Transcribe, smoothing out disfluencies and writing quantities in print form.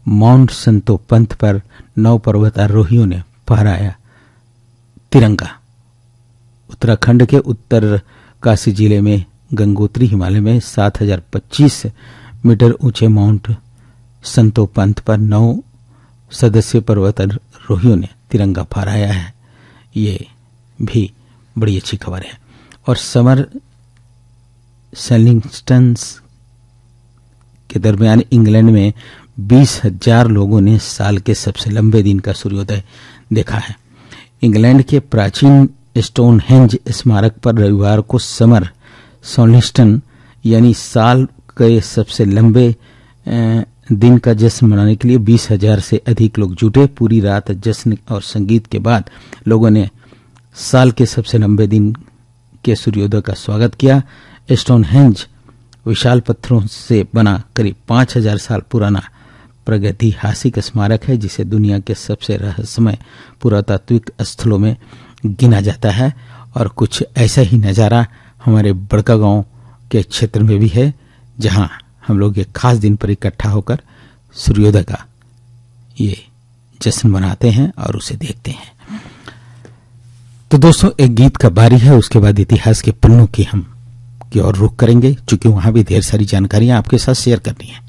Mount संतोपंथ पर 9 पर्वतारोहियों ने फहराया तिरंगा। उत्तराखंड के उत्तर काशी जिले में गंगोत्री हिमालय में 7025 मीटर ऊंचे माउंट संतोपंथ पर 9 सदस्यीय पर्वतारोहियों ने तिरंगा फहराया है। ये भी बड़ी अच्छी खबर है। और समर सेलिंगस्टन्स के दरमियान इंग्लैंड में 20,000 लोगों ने साल के सबसे लंबे दिन का सूर्योदय देखा है। इंग्लैंड के प्राचीन स्टोनहेंज स्मारक पर रविवार को समर सोलिस्टिस यानी साल के सबसे लंबे दिन का जश्न मनाने के लिए 20,000 से अधिक लोग जुटे। पूरी रात जश्न और संगीत के बाद लोगों ने साल के सबसे लंबे दिन के सूर्योदय का स्वागत किया। स्टोनहेंज विशाल पत्थरों से बना करीब 5,000 साल पुराना प्रागैतिहासिक स्मारक है, जिसे दुनिया के सबसे रहस्यमय पुरातात्विक स्थलों में गिना जाता है। और कुछ ऐसा ही नज़ारा हमारे बड़कागांव के क्षेत्र में भी है, जहां हम लोग एक खास दिन पर इकट्ठा होकर सूर्योदय का ये जश्न मनाते हैं और उसे देखते हैं। तो दोस्तों, एक गीत का बारी है, उसके बाद इतिहास के पन्नों की ओर रुख करेंगे, क्योंकि वहां भी ढेर सारी जानकारियां आपके साथ शेयर करनी है।